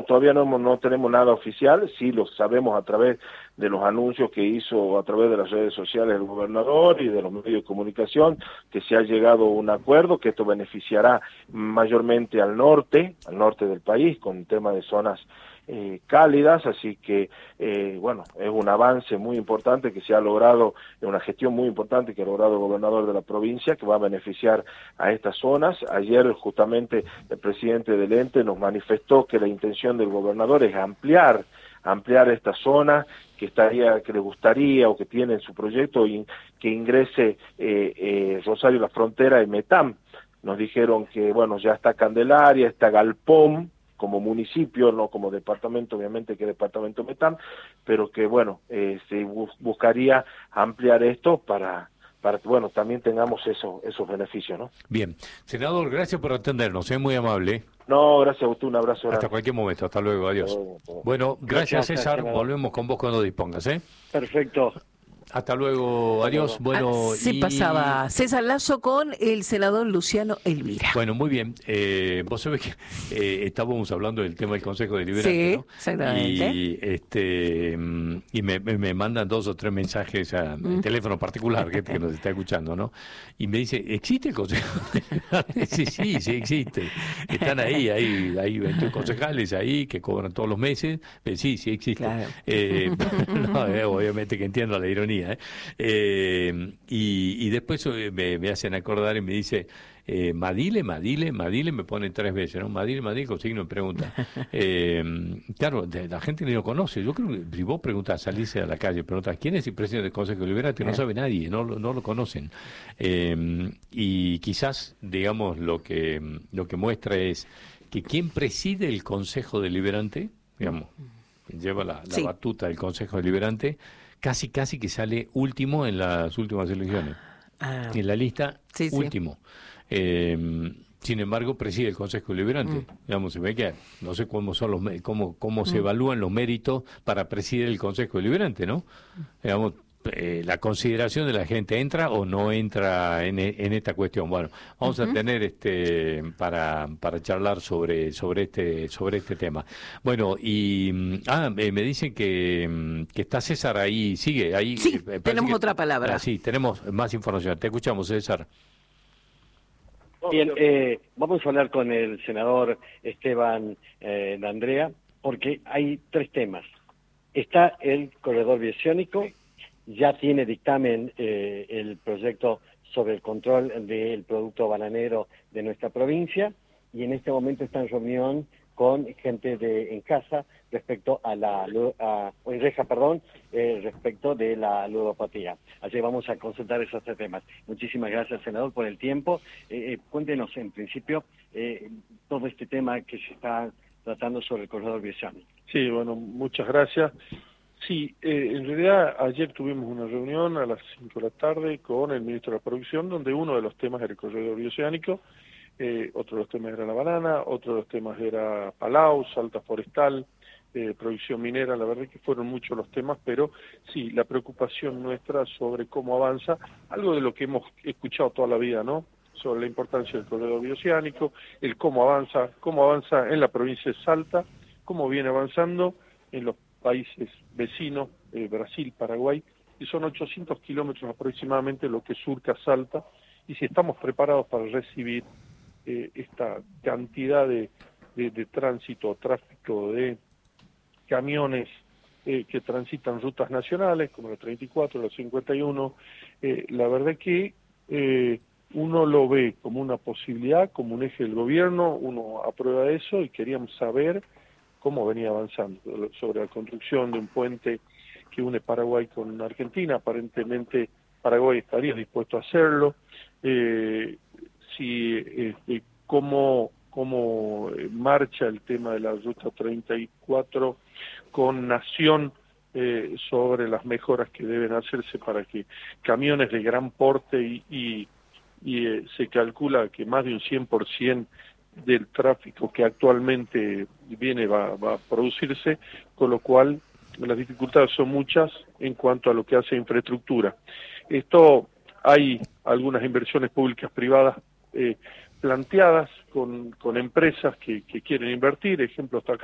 todavía no tenemos nada oficial, sí lo sabemos a través de los anuncios que hizo a través de las redes sociales el gobernador y de los medios de comunicación, que se ha llegado a un acuerdo, que esto beneficiará mayormente al norte del país, con el tema de zonas cálidas, así que bueno, es un avance muy importante que se ha logrado, es una gestión muy importante que ha logrado el gobernador de la provincia, que va a beneficiar a estas zonas. Ayer justamente el presidente del ente nos manifestó que la intención del gobernador es ampliar esta zona, que le gustaría o que tiene en su proyecto que ingrese Rosario La Frontera y Metam. Nos dijeron que bueno, ya está Candelaria, está Galpón como municipio, no como departamento, obviamente que departamento Metam, pero que bueno, se buscaría ampliar esto para que bueno, también tengamos esos beneficios, ¿no? Bien, senador, gracias por atendernos, es muy amable. No, gracias a usted, un abrazo grande. Hasta cualquier momento, hasta luego, adiós. Bueno, gracias César, volvemos con vos cuando dispongas, ¿eh? Perfecto. Hasta luego, adiós. Bueno, se pasaba César Lazo con el senador Luciano Elvira. Bueno, muy bien. Vos sabés que estábamos hablando del tema del Consejo Deliberante, sí, ¿no? Exactamente. Y me mandan 2 o 3 mensajes a teléfono particular, gente que nos está escuchando, ¿no? Y me dice, ¿existe el Consejo Deliberante? Sí, existe. Están hay 21 concejales ahí que cobran todos los meses. Sí, existe. Claro. No, obviamente que entiendo la ironía. Y después me hacen acordar y me dice Madile, me ponen 3 veces, ¿no? Madile, con signo de pregunta. Claro, la gente ni lo conoce. Yo creo que si vos preguntás, salís a la calle, preguntás ¿quién es el presidente del Consejo Deliberante? No sabe nadie, no lo conocen. Y quizás, digamos, lo que muestra es que quien preside el Consejo Deliberante, digamos, quien lleva la batuta del Consejo Deliberante, casi que sale último en las últimas elecciones. En la lista, último. Sin embargo, preside el Consejo Deliberante. Digamos, se ve que no sé cómo son cómo se evalúan los méritos para presidir el Consejo Deliberante, ¿no? Digamos, la consideración de la gente entra o no entra en esta cuestión. Bueno, vamos a tener para charlar sobre este tema. Bueno, y me dicen que está César ahí, sigue ahí. Sí, tenemos otra palabra. Sí, tenemos más información. Te escuchamos, César. Bien, vamos a hablar con el senador Esteban D'Andrea, porque hay 3 temas. Está el corredor bioceánico. Ya tiene dictamen el proyecto sobre el control del producto bananero de nuestra provincia, y en este momento está en reunión con gente en casa respecto respecto de la ludopatía. Así vamos a consultar esos 3 temas. Muchísimas gracias, senador, por el tiempo. Cuéntenos, en principio, todo este tema que se está tratando sobre el corredor bioceánico. Sí, bueno, muchas gracias. Sí, en realidad ayer tuvimos una reunión a las 5 de la tarde con el ministro de la Producción, donde uno de los temas era el corredor bioceánico, otro de los temas era la banana, otro de los temas era Palau, Salta Forestal, producción minera. La verdad que fueron muchos los temas, pero sí, la preocupación nuestra sobre cómo avanza, algo de lo que hemos escuchado toda la vida, ¿no? Sobre la importancia del corredor bioceánico, el cómo avanza en la provincia de Salta, cómo viene avanzando en los países vecinos, Brasil, Paraguay, y son 800 kilómetros aproximadamente lo que surca Salta, y si estamos preparados para recibir esta cantidad de tránsito, tráfico de camiones que transitan rutas nacionales, como la 34, la 51, la verdad que uno lo ve como una posibilidad, como un eje del gobierno, uno aprueba eso, y queríamos saber cómo venía avanzando sobre la construcción de un puente que une Paraguay con Argentina. Aparentemente Paraguay estaría dispuesto a hacerlo. Cómo marcha el tema de la ruta 34 con Nación sobre las mejoras que deben hacerse para que camiones de gran porte y se calcula que más de un 100% del tráfico que actualmente va a producirse, con lo cual las dificultades son muchas en cuanto a lo que hace infraestructura. Hay algunas inversiones públicas privadas planteadas con empresas que quieren invertir, ejemplo, hasta acá